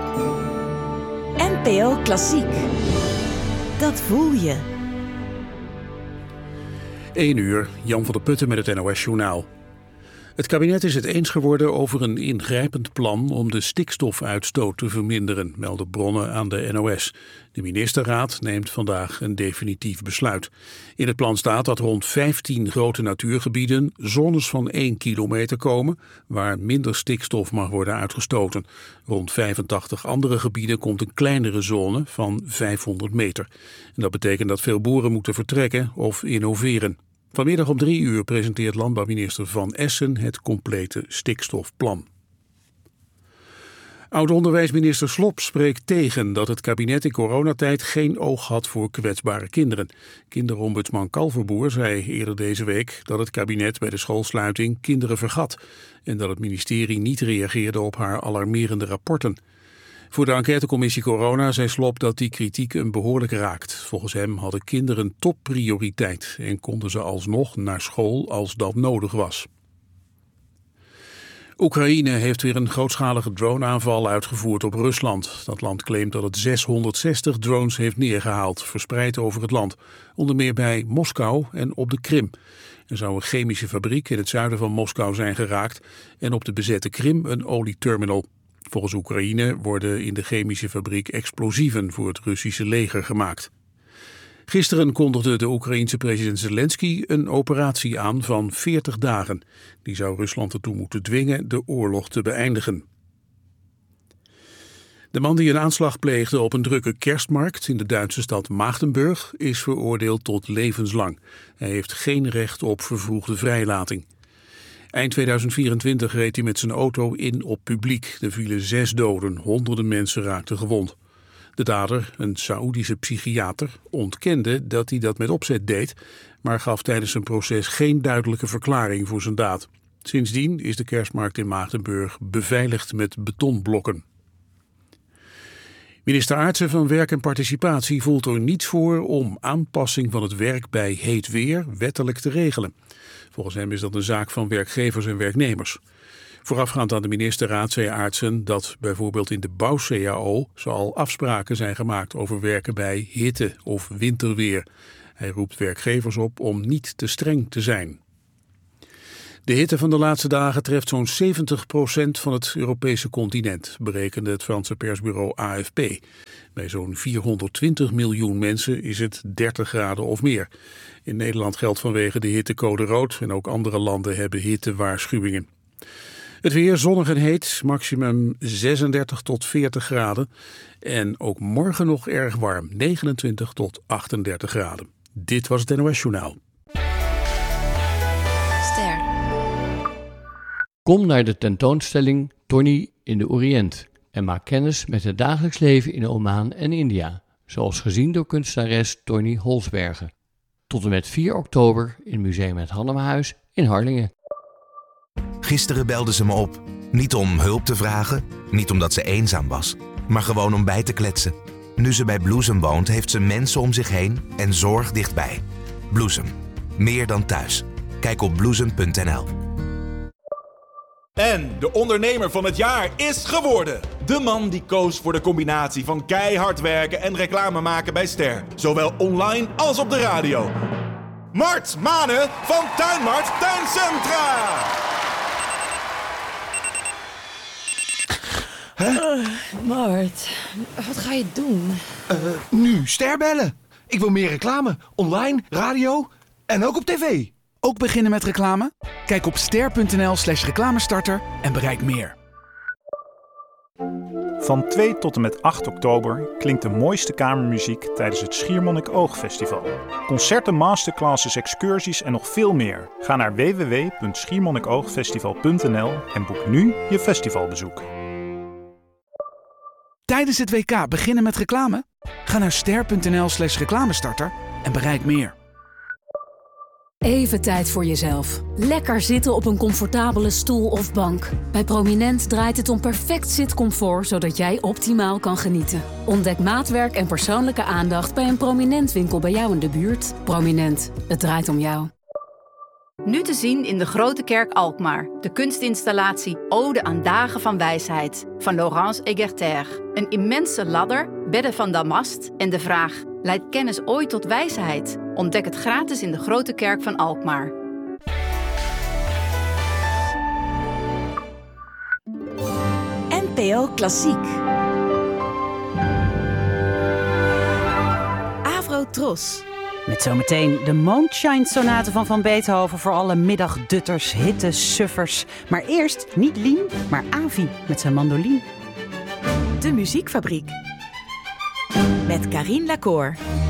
NPO Klassiek. Dat voel je. 1 uur, Jan van der Putten met het NOS-journaal. Het kabinet is het eens geworden over een ingrijpend plan om de stikstofuitstoot te verminderen, melden bronnen aan de NOS. De ministerraad neemt vandaag een definitief besluit. In het plan staat dat rond 15 grote natuurgebieden zones van 1 kilometer komen, waar minder stikstof mag worden uitgestoten. Rond 85 andere gebieden komt een kleinere zone van 500 meter. En dat betekent dat veel boeren moeten vertrekken of innoveren. Vanmiddag om 3 uur presenteert landbouwminister Van Essen het complete stikstofplan. Oud-onderwijsminister Slop spreekt tegen dat het kabinet in coronatijd geen oog had voor kwetsbare kinderen. Kinderombudsman Kalverboer zei eerder deze week dat het kabinet bij de schoolsluiting kinderen vergat en dat het ministerie niet reageerde op haar alarmerende rapporten. Voor de enquêtecommissie Corona zei Slop dat die kritiek hem behoorlijk raakt. Volgens hem hadden kinderen topprioriteit en konden ze alsnog naar school als dat nodig was. Oekraïne heeft weer een grootschalige droneaanval uitgevoerd op Rusland. Dat land claimt dat het 660 drones heeft neergehaald, verspreid over het land. Onder meer bij Moskou en op de Krim. Er zou een chemische fabriek in het zuiden van Moskou zijn geraakt en op de bezette Krim een olieterminal. Volgens Oekraïne worden in de chemische fabriek explosieven voor het Russische leger gemaakt. Gisteren kondigde de Oekraïense president Zelensky een operatie aan van 40 dagen. Die zou Rusland ertoe moeten dwingen de oorlog te beëindigen. De man die een aanslag pleegde op een drukke kerstmarkt in de Duitse stad Magdeburg is veroordeeld tot levenslang. Hij heeft geen recht op vervroegde vrijlating. Eind 2024 reed hij met zijn auto in op publiek. Er vielen 6 doden, honderden mensen raakten gewond. De dader, een Saoedische psychiater, ontkende dat hij dat met opzet deed, maar gaf tijdens zijn proces geen duidelijke verklaring voor zijn daad. Sindsdien is de kerstmarkt in Magdeburg beveiligd met betonblokken. Minister Aartsen van Werk en Participatie voelt er niets voor om aanpassing van het werk bij heet weer wettelijk te regelen. Volgens hem is dat een zaak van werkgevers en werknemers. Voorafgaand aan de ministerraad zei Aartsen dat bijvoorbeeld in de bouw-CAO al afspraken zijn gemaakt over werken bij hitte of winterweer. Hij roept werkgevers op om niet te streng te zijn. De hitte van de laatste dagen treft zo'n 70% van het Europese continent, berekende het Franse persbureau AFP. Bij zo'n 420 miljoen mensen is het 30 graden of meer. In Nederland geldt vanwege de hittecode rood en ook andere landen hebben hittewaarschuwingen. Het weer zonnig en heet, maximum 36 tot 40 graden. En ook morgen nog erg warm, 29 tot 38 graden. Dit was het NOS Journaal. Ster. Kom naar de tentoonstelling Tony in de Oriënt en maak kennis met het dagelijks leven in Oman en India, zoals gezien door kunstenares Tony Holsbergen. Tot en met 4 oktober in Museum Het Hannemahuis in Harlingen. Gisteren belde ze me op. Niet om hulp te vragen, niet omdat ze eenzaam was, maar gewoon om bij te kletsen. Nu ze bij Bloesem woont, heeft ze mensen om zich heen en zorg dichtbij. Bloesem. Meer dan thuis. Kijk op bloesem.nl. En de ondernemer van het jaar is geworden. De man die koos voor de combinatie van keihard werken en reclame maken bij Ster. Zowel online als op de radio. Mart Manen van Tuinmart Tuincentra. Mart, wat ga je doen? Nu Ster bellen. Ik wil meer reclame. Online, radio en ook op tv. Ook beginnen met reclame? Kijk op ster.nl/reclamestarter en bereik meer. Van 2 tot en met 8 oktober klinkt de mooiste kamermuziek tijdens het Schiermonnikoog-festival. Concerten, masterclasses, excursies en nog veel meer. Ga naar www.schiermonnikoogfestival.nl en boek nu je festivalbezoek. Tijdens het WK beginnen met reclame? Ga naar ster.nl/reclamestarter en bereik meer. Even tijd voor jezelf. Lekker zitten op een comfortabele stoel of bank. Bij Prominent draait het om perfect zitcomfort, zodat jij optimaal kan genieten. Ontdek maatwerk en persoonlijke aandacht bij een Prominent winkel bij jou in de buurt. Prominent, het draait om jou. Nu te zien in de Grote Kerk Alkmaar. De kunstinstallatie Ode aan Dagen van Wijsheid van Laurence Egerter. Een immense ladder, bedden van damast en de vraag: leidt kennis ooit tot wijsheid? Ontdek het gratis in de Grote Kerk van Alkmaar. NPO Klassiek. Avro-Tros. Met zometeen de Mondshine-sonate van Beethoven voor alle middagdutters, hitte, suffers. Maar eerst niet Lien, maar Avi met zijn mandoline. De Muziekfabriek. Met Carine Lacour.